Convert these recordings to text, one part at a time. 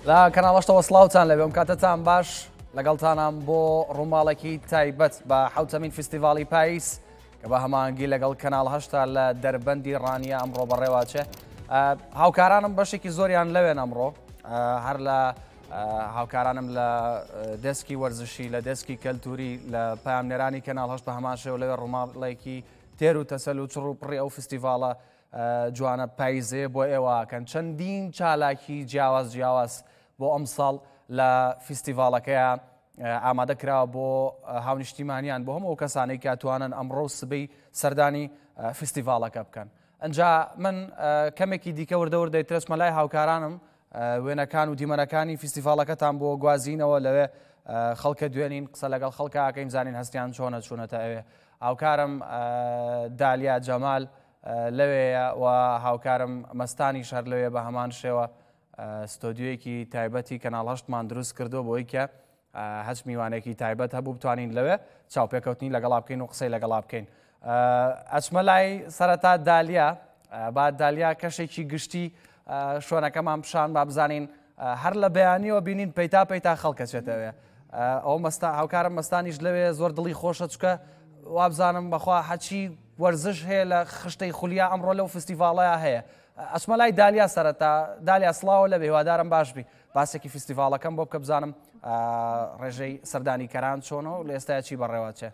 لا کەناڵەشتەوە سڵاوتان لەبێ ئەم کاتتان باش لەگەڵتانم بۆ ڕووماڵێکی تایبەت بە حوتەمین فستیڤاڵی پاییس کە بە هەماهەنگی لەگەڵ کەناڵ هەشتا لە دەربەندی ڕانیە ئەمڕۆ بەڕێواچێ هاوکارانم بەشێکی زۆریان لەوێن ئەمڕۆ هەر لە هاوکارانم لە دەسکی وەرزشی لە دەسکی کەلتوری لە پامنێرانی کەناڵ هەشت بە هەمان شێوە لەوێ ڕووماڵێکی تێر و تەسەل و چڕ و پڕی ئەو فستیڤاڵە جوانە پاییزێ بۆ ئێوەکەن چەندین چالاکی جیاواز بۆ ئەم ساڵ لە فستیڤاڵەکەیە ئامادە کراوە بۆ هاونیشتیمانیان بۆ هەموو کەسانێک کاتوانن ئەمڕۆ سبەی سەردانی فستیڤاڵەکە بکەن. ئەنجا من کەمێکی دیکە وردەوردەی ترسمە لای هاوکارانم وێنەکان و دیمەنەکانی فستیڤاڵەکەتان بۆ گوازینەوە لەوێ خەڵکە دوێنین قسە لەگەڵ خەڵکەکەین زانین هەستیان چۆنە چوونەتە ئەوێ. هاوکارم دالیا جەمال لەوەیە و هاوکارم مەستانی شەر لەوێ بە هەمان شێوە ستۆدیۆیەکی تایبەتی کەناڵ هەشتمان دروست کردو بۆی کە هەچ میوانێکی تایبەت هەبوو بتوانین لەوێ چاوپێکەوتنی لەگەڵا بکەین و قسەی لەگەڵا بکەین. ئەچمە لای سەرەتا دالیا با دالیا کەشێکی گشتی شوێنەکەمان پیشان با بزانین هەر لە بەیانیەوە بینین پەیتا خەڵکەچێتەوێ. ئەو هاوکارم مەستانیش لەوێ زۆر دڵی خۆشە چکە وابزانم بەخوا هەچی وەرزش هەیە لە خشتەی خولیا ئەمڕۆ لەو فستیڤاڵەیە هەیە. ئەچمە لای دالیا سەرەتا دالیا سڵاوە لەبێ هیوادارم باشبی باسێکی فستیڤاڵەکەم بۆ بکە بزانم ڕێژەی سەردانی کەران چۆنەوە لە ئێستایا چی بەڕێوەچێ.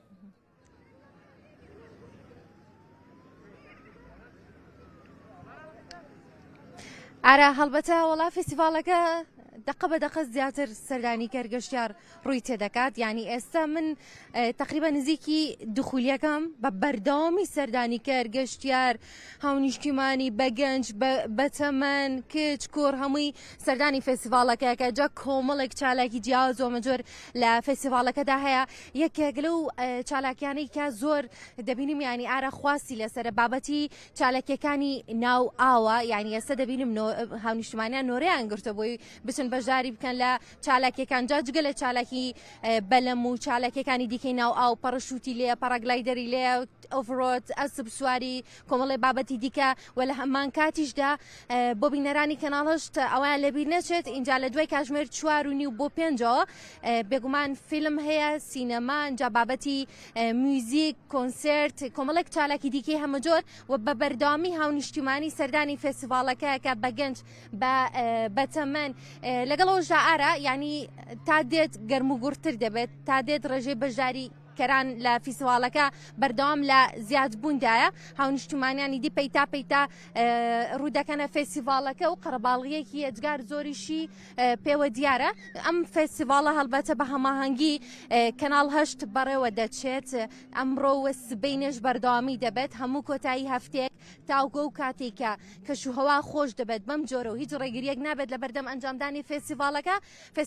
ئارە هەڵبەتە وەڵا فستیڤاڵەکە دقە بە دقە زیاتر سەردانی کەرگەشتیار ڕووی تێدەکات. یعنی ئێستا من تقریبا نزیکی دوخولیەکەم بە بەردەوامی سەردانی کەرگەشتیار هاونیشتیمانی بەگەنج بەتەمەن کچ کوڕ هەمووی سەردانی فستیڤاڵەکەیەکە جا کۆمەڵێک چالاکی جیاواز زۆمەجۆر لە فستیڤاڵەکەدا هەیە. یەکێک لەو چالاکیانەی کە زۆر دەبینیم ینی ئارە خواستی لەسەر بابەتی چالاکیەکانی ناو ئاوە. یعنی ئێستا دەبینیم هاونیشتیمانیان نۆرەیان گرتە بۆی بچن بەژاری بکەن لە چالاکیەکان جاجگە لە چالاکی بەلەم و چالاکیەکانی دیکەی ناو ئاو پەڕەشوتی لێ پەڕەگلایدەری لێ ئۆفرۆت ئەسب سواری کۆمەڵی بابەتی دیکە و لە هەمان کاتیشدا بۆ بینەرانی کەناڵ هەشت ئەویان لەبیر نەچێت اینجا لە دوای کاتژمێر 4:30 بۆ 5ەوە بێگومان فیلم هەیە سینەما اینجا بابەتی میوزیک کۆنسرت کۆمەڵێک چالاکی دیکەی هەمەجۆر و بە بەردەوامی هاونیشتیمانی سەردانی فستیڤاڵەکەیەکە بەگەنج بەتەمەن لەگەڵەوەشدا ئارە ینی تا دێت گەرم و گورتر دەبێت تا دێت ڕێژەی بەشداری کەران لە فستیڤاڵەکە بەردەوام لە زیادبووندایە هاونیشتیمانیانی دی پەیتا ڕوودەکەنە فستیڤاڵەکە و قەرەباڵغیەکی ئەجگار زۆریشی پێوە دیارە. ئەم فستیڤاڵە هەڵبەتە بە هەماهەنگی کەناڵ هەشت بەڕێوە دەچێت ئەمڕۆ سبەی نوێژ بەردەوامی دەبێت هەموو کۆتایی هەفتێک تاوگە و کاتێکە کەشوهەوا خۆش دەبێت بەم جۆرە و هیچ ڕێگریەک نابێت لە بەردەم ئەنجامدانی فستیڤاڵەکە